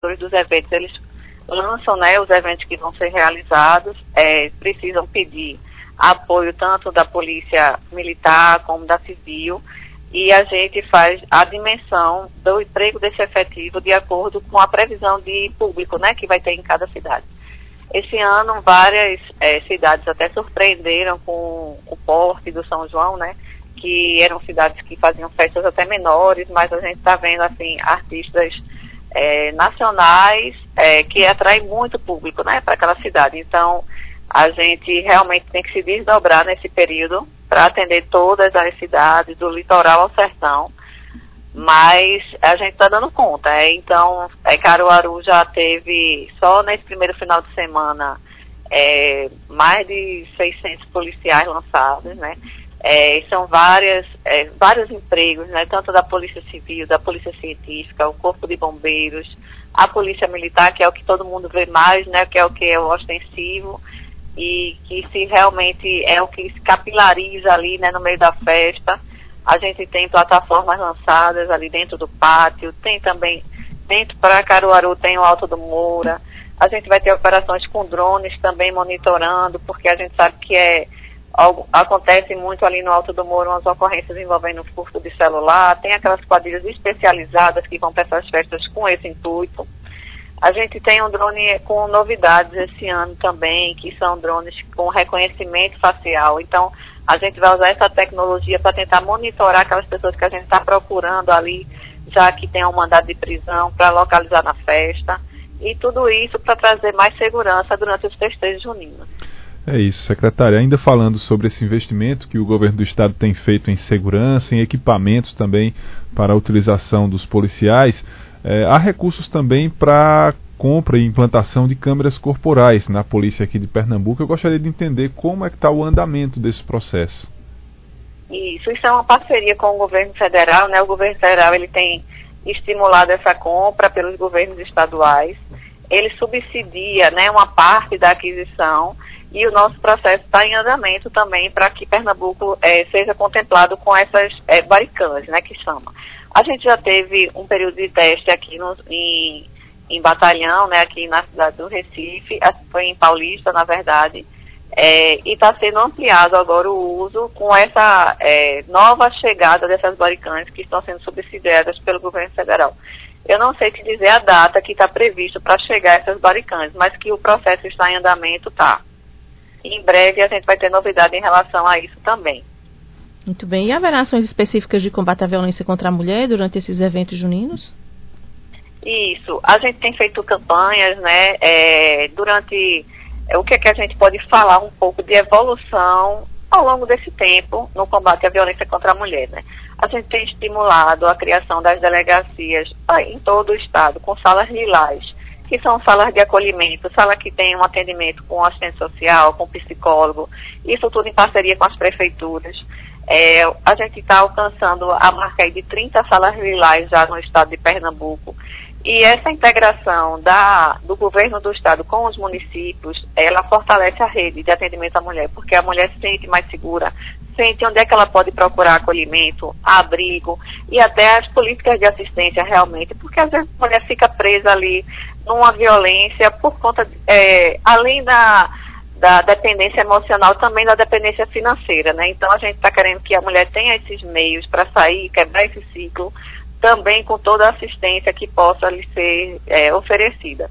dos eventos, eles lançam, né, os eventos que vão ser realizados, precisam pedir apoio tanto da polícia militar como da civil, e a gente faz a dimensão do emprego desse efetivo de acordo com a previsão de público, né, que vai ter em cada cidade. Esse ano, várias cidades até surpreenderam com o porte do São João, né, que eram cidades que faziam festas até menores, mas a gente está vendo, assim, artistas nacionais que atraem muito público, né, para aquela cidade. Então, a gente realmente tem que se desdobrar nesse período para atender todas as cidades, do litoral ao sertão, mas a gente está dando conta. Então, Caruaru já teve, só nesse primeiro final de semana, mais de 600 policiais lançados, né? São vários empregos, né? Tanto da Polícia Civil, da Polícia Científica, o Corpo de Bombeiros, a Polícia Militar, que é o que todo mundo vê mais, né? Que é o ostensivo, e que se realmente é o que se capilariza ali, né, no meio da festa. A gente tem plataformas lançadas ali dentro do pátio, tem também, dentro para Caruaru tem o Alto do Moura. A gente vai ter operações com drones também monitorando, porque a gente sabe que acontece muito ali no Alto do Moura umas ocorrências envolvendo furto de celular, tem aquelas quadrilhas especializadas que vão para essas festas com esse intuito. A gente tem um drone com novidades esse ano também, que são drones com reconhecimento facial. Então, a gente vai usar essa tecnologia para tentar monitorar aquelas pessoas que a gente está procurando ali, já que tem um mandado de prisão, para localizar na festa. E tudo isso para trazer mais segurança durante os festejos juninos. É isso, secretária. Ainda falando sobre esse investimento que o governo do estado tem feito em segurança, em equipamentos também para a utilização dos policiais, há recursos também para compra e implantação de câmeras corporais na polícia aqui de Pernambuco. Eu gostaria de entender como é que está o andamento desse processo. Isso é uma parceria com o governo federal, né? O governo federal ele tem estimulado essa compra pelos governos estaduais. Ele subsidia, né, uma parte da aquisição, e o nosso processo está em andamento também para que Pernambuco seja contemplado com essas barricãs, né, que chama. A gente já teve um período de teste aqui em Batalhão, né, aqui na cidade do Recife, foi em Paulista, na verdade, e está sendo ampliado agora o uso com essa nova chegada dessas barricãs que estão sendo subsidiadas pelo governo federal. Eu não sei te dizer a data que está previsto para chegar essas barricãs, mas que o processo está em andamento, tá. Em breve a gente vai ter novidade em relação a isso também. Muito bem. E haverá ações específicas de combate à violência contra a mulher durante esses eventos juninos? Isso. A gente tem feito campanhas, né, durante... o que é que a gente pode falar um pouco de evolução ao longo desse tempo no combate à violência contra a mulher, né? A gente tem estimulado a criação das delegacias em todo o estado, com salas lilás, que são salas de acolhimento, sala que tem um atendimento com assistente social, com psicólogo, isso tudo em parceria com as prefeituras. A gente está alcançando a marca aí de 30 salas lilás já no estado de Pernambuco. E essa integração do governo do estado com os municípios, ela fortalece a rede de atendimento à mulher, porque a mulher se sente mais segura, sente onde é que ela pode procurar acolhimento, abrigo e até as políticas de assistência realmente, porque às vezes a mulher fica presa ali numa violência por conta, além da dependência emocional, também da dependência financeira, né? Então a gente está querendo que a mulher tenha esses meios para sair, quebrar esse ciclo, também com toda a assistência que possa lhe ser oferecida.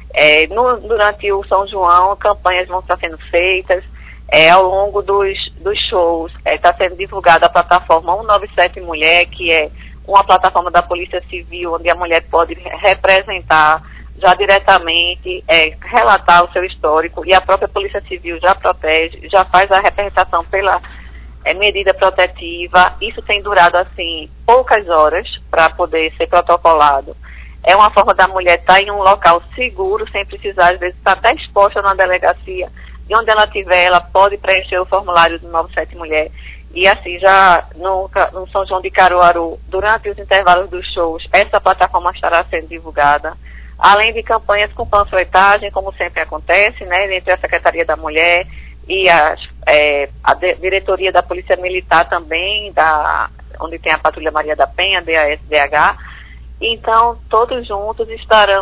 Durante o São João, campanhas vão estar sendo feitas, ao longo dos shows, está sendo divulgada a plataforma 197 Mulher, que é uma plataforma da Polícia Civil, onde a mulher pode representar já diretamente, relatar o seu histórico, e a própria Polícia Civil já protege, já faz a representação pela medida protetiva. Isso tem durado, assim, poucas horas para poder ser protocolado. É uma forma da mulher estar em um local seguro, sem precisar, às vezes, estar até exposta na delegacia, e onde ela estiver, ela pode preencher o formulário do 97 Mulher. E assim, já no São João de Caruaru, durante os intervalos dos shows, essa plataforma estará sendo divulgada, além de campanhas com panfletagem, como sempre acontece, né, entre a Secretaria da Mulher e a diretoria da Polícia Militar também, onde tem a Patrulha Maria da Penha, DAS-DH. Então, todos juntos estarão